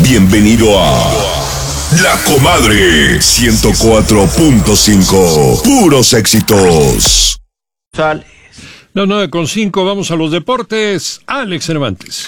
Bienvenido a La Comadre 104.5. Puros éxitos. Sales. Las 9:05, vamos a los deportes. Alex Cervantes.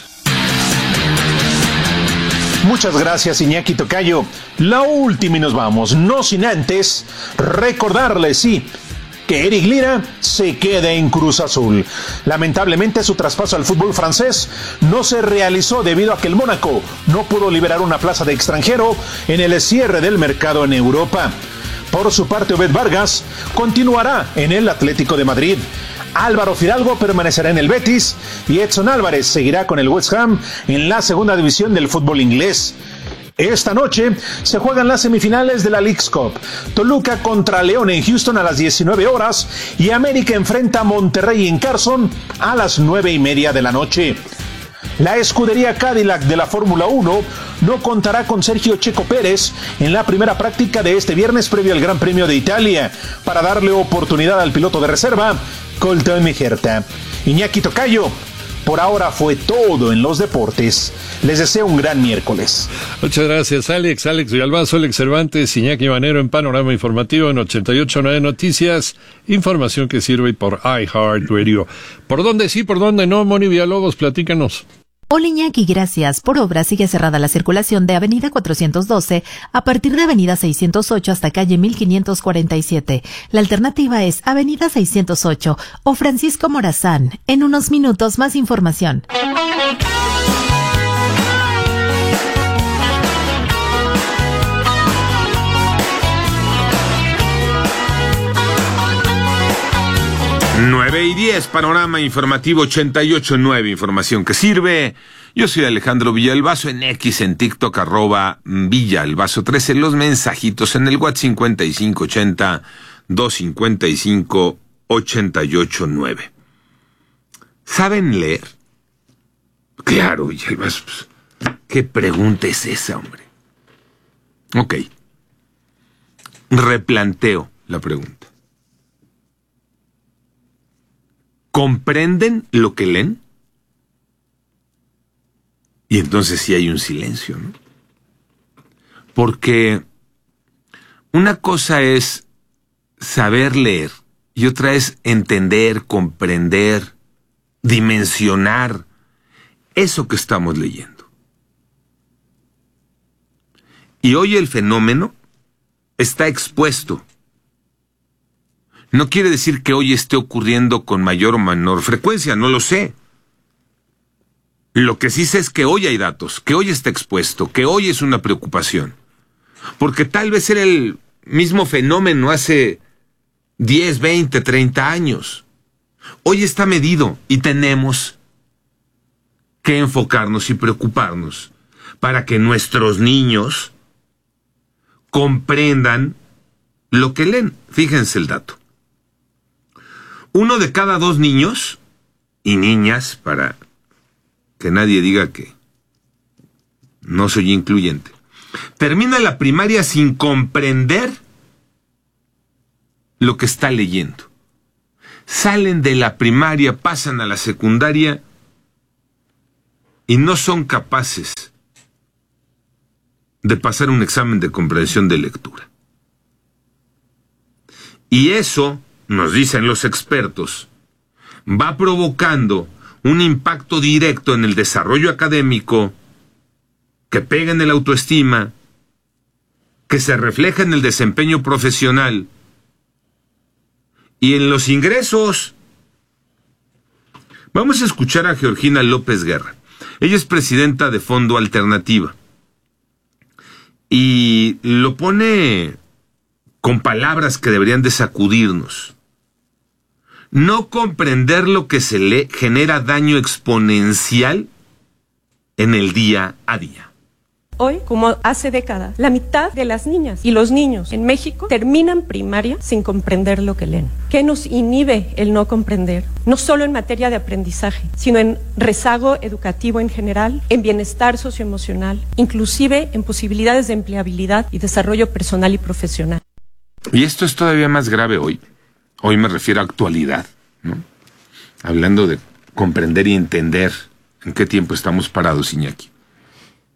Muchas gracias, Iñaki Tocayo. La última y nos vamos, no sin antes recordarles, que Eric Lira se queda en Cruz Azul. Lamentablemente su traspaso al fútbol francés no se realizó debido a que el Mónaco no pudo liberar una plaza de extranjero en el cierre del mercado en Europa. Por su parte, Obed Vargas continuará en el Atlético de Madrid. Álvaro Fidalgo permanecerá en el Betis y Edson Álvarez seguirá con el West Ham en la segunda división del fútbol inglés. Esta noche se juegan las semifinales de la Leagues Cup. Toluca contra León en Houston a las 19 horas y América enfrenta a Monterrey en Carson a las 9:30 de la noche. La escudería Cadillac de la Fórmula 1 no contará con Sergio Checo Pérez en la primera práctica de este viernes previo al Gran Premio de Italia para darle oportunidad al piloto de reserva, Colton Mijerta. Iñaki Tocayo, por ahora fue todo en los deportes. Les deseo un gran miércoles. Muchas gracias, Alex Villalbazo, Alex Cervantes, Iñaki Manero en Panorama Informativo en 88.9 Noticias. Información que sirve por iHeartRadio. ¿Por dónde sí, por dónde no? Moni Villalobos, platícanos. Hola Iñaki, gracias. Por obra sigue cerrada la circulación de Avenida 412 a partir de Avenida 608 hasta calle 1547. La alternativa es Avenida 608 o Francisco Morazán. En unos minutos más información. Nueve y 10, Panorama Informativo 88.9, información que sirve. Yo soy Alejandro Villalbazo, en X, en TikTok, @Villalbazo13, los mensajitos en el WhatsApp 5580-255-889. ¿Saben leer? Claro, Villalbazo, ¿qué pregunta es esa, hombre? Ok. Replanteo la pregunta. ¿Comprenden lo que leen? Y entonces sí hay un silencio, ¿no? Porque una cosa es saber leer y otra es entender, comprender, dimensionar eso que estamos leyendo. Y hoy el fenómeno está expuesto. No quiere decir que hoy esté ocurriendo con mayor o menor frecuencia, no lo sé. Lo que sí sé es que hoy hay datos, que hoy está expuesto, que hoy es una preocupación. Porque tal vez era el mismo fenómeno hace 10, 20, 30 años. Hoy está medido y tenemos que enfocarnos y preocuparnos para que nuestros niños comprendan lo que leen. Fíjense el dato. 1 de cada 2 niños y niñas, para que nadie diga que no soy incluyente, termina la primaria sin comprender lo que está leyendo. Salen de la primaria, pasan a la secundaria y no son capaces de pasar un examen de comprensión de lectura. Y eso, nos dicen los expertos, va provocando un impacto directo en el desarrollo académico, que pega en el autoestima, que se refleja en el desempeño profesional y en los ingresos. Vamos a escuchar a Georgina López Guerra. Ella es presidenta de Fondo Alternativa y lo pone con palabras que deberían de sacudirnos. No comprender lo que se lee genera daño exponencial en el día a día. Hoy, como hace décadas, la mitad de las niñas y los niños en México terminan primaria sin comprender lo que leen. ¿Qué nos inhibe el no comprender? No solo en materia de aprendizaje, sino en rezago educativo en general, en bienestar socioemocional, inclusive en posibilidades de empleabilidad y desarrollo personal y profesional. Y esto es todavía más grave hoy. Hoy me refiero a actualidad, ¿no? Hablando de comprender y entender en qué tiempo estamos parados, Iñaki.